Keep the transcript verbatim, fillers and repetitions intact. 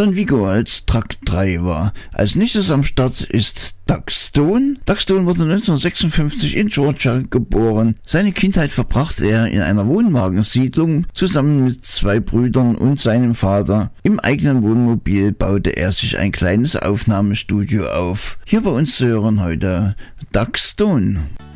Don Vigo als Truckdriver. Als nächstes am Start ist Doug Stone. Doug Stone wurde neunzehnhundertsechsundfünfzig in Georgia geboren. Seine Kindheit verbrachte er in einer Wohnwagensiedlung zusammen mit zwei Brüdern und seinem Vater. Im eigenen Wohnmobil baute er sich ein kleines Aufnahmestudio auf. Hier bei uns zu hören heute Doug Stone.